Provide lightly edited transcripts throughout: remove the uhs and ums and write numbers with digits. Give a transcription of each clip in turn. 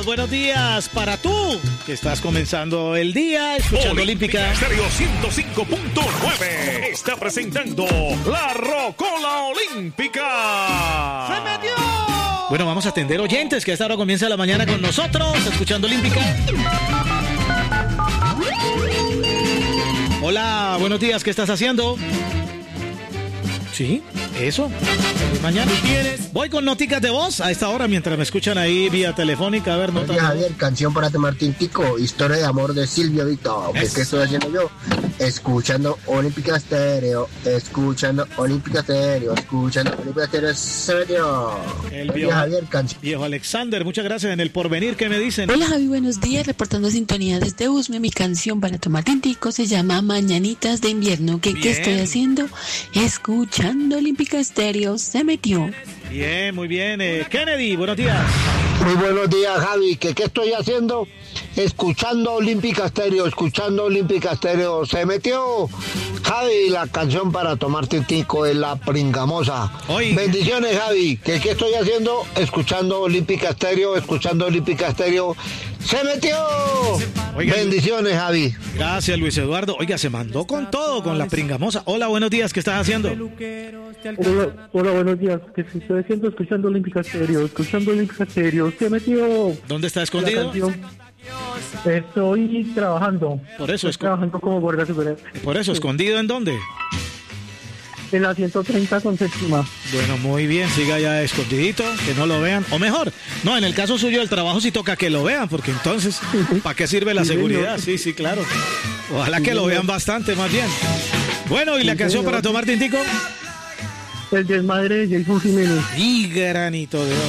buenos días para tú, que estás comenzando el día escuchando Olímpica. Estéreo 105.9 está presentando La Rocola Olímpica. ¡Se metió! Bueno, vamos a atender oyentes, que a esta hora comienza la mañana con nosotros, escuchando Olímpica. Hola, buenos días, ¿qué estás haciendo? Sí, eso. Mañana voy con noticas de voz a esta hora mientras me escuchan ahí vía telefónica. A ver, notas. Javier, canción para tomar tintico, historia de amor de Silvio Vito. ¿Qué estoy haciendo yo? Escuchando Olímpica Estéreo, escuchando Olímpica Estéreo, escuchando Olímpica Estéreo. Serio. El viejo Javier, canción. Viejo Alexander, muchas gracias. En el porvenir, ¿qué me dicen? Hola Javi, buenos días, reportando sintonía desde Usme. Mi canción para tomar tintico se llama Mañanitas de Invierno. ¿Qué estoy haciendo? Escuchando Olímpica Estéreo. Se metió. Bien, muy bien. Kennedy, buenos días. Muy buenos días, Javi. ¿Qué estoy haciendo? Escuchando Olímpica Estéreo, escuchando Olímpica Estéreo. Se metió. Javi, la canción para tomar tintico es La Pringamosa. Oiga. Bendiciones, Javi. ¿Qué estoy haciendo? Escuchando Olímpica Estéreo, escuchando Olímpica Estéreo. ¡Se metió! Oiga, bendiciones, Javi. Gracias, Luis Eduardo. Oiga, se mandó con todo, con La Pringamosa. Hola, buenos días, ¿qué estás haciendo? Hola, buenos días. ¿Qué estoy haciendo? Escuchando Olímpica Estéreo, escuchando Olímpica Estéreo. Se metió. ¿Dónde está escondido? Estoy trabajando. Por eso trabajando como guardia superior. Por eso, ¿escondido en dónde? En la 130 con séptima. Bueno, muy bien, siga ya escondidito, que no lo vean. O mejor, no, en el caso suyo el trabajo sí toca que lo vean, porque entonces, ¿para qué sirve la seguridad? Sí, claro. Ojalá que lo vean bastante, más bien. Bueno, ¿y la canción para tomar tintico? El desmadre de Jason Jiménez. Y granito de oro.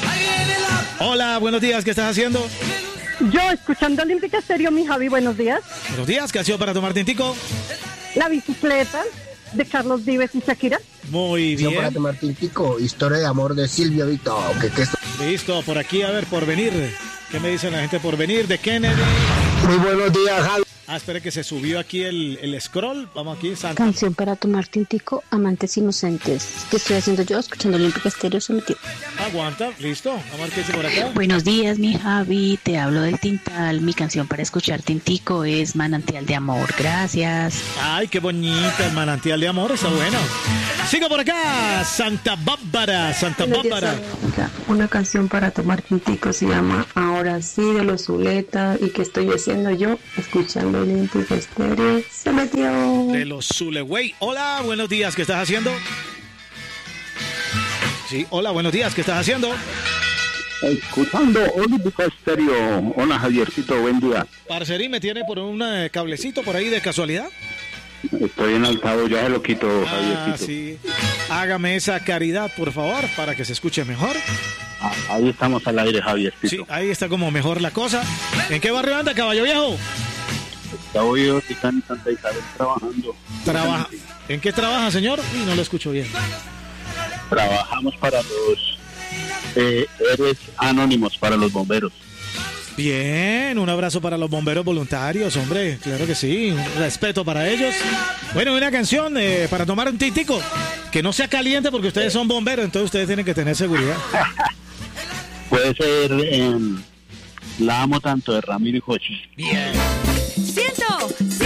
Hola, buenos días, ¿qué estás haciendo? Yo, escuchando Olímpica Estéreo, mi Javi, buenos días. Buenos días, canción para tomar tintico. La bicicleta de Carlos Vives y Shakira. Muy bien. Para tomar tintico, historia de amor de Silvio Vito. Listo, por aquí, a ver, por venir. ¿Qué me dicen la gente por venir? De Kennedy. Muy buenos días, Javi. Espere que se subió aquí el scroll. Vamos aquí, Santa. Canción para tomar tintico, Amantes Inocentes. ¿Qué estoy haciendo yo? Escuchando Olímpica Estéreo. Se metió. Aguanta, listo. Vamos a ver qué dice por acá. Buenos días, mi Javi. Te hablo del Tintal. Mi canción para escuchar tintico es Manantial de Amor. Gracias. Ay, qué bonita el Manantial de Amor. Está bueno. Sigo por acá. Santa Bárbara. Una canción para tomar tintico se llama Ahora sí, de los Zuleta. ¿Y qué estoy haciendo yo? Escuchando Olímpica Estéreo. Se metió. De los Zuleway. Hola, buenos días, ¿qué estás haciendo? Sí, hola, buenos días, ¿qué estás haciendo? Escuchando Olímpica Estéreo. Hola, Javiercito, buen día. Parcerín, ¿me tiene por un cablecito por ahí de casualidad? Estoy en altavoz, ya se lo quito, Javiercito. Sí. Hágame esa caridad, por favor, para que se escuche mejor. Ahí estamos al aire, Javiercito. Sí, ahí está como mejor la cosa. ¿En qué barrio anda, caballo viejo? Está hoy en Santa Isabel trabajando. ¿En qué trabaja, señor? Uy, no lo escucho bien. Trabajamos para los héroes anónimos, para los bomberos. Bien, un abrazo para los bomberos voluntarios, hombre, claro que sí, un respeto para ellos. Bueno, una canción para tomar un tintico, que no sea caliente porque ustedes son bomberos, entonces ustedes tienen que tener seguridad. Puede ser La Amo Tanto de Ramiro y Jochi. Bien. 106.9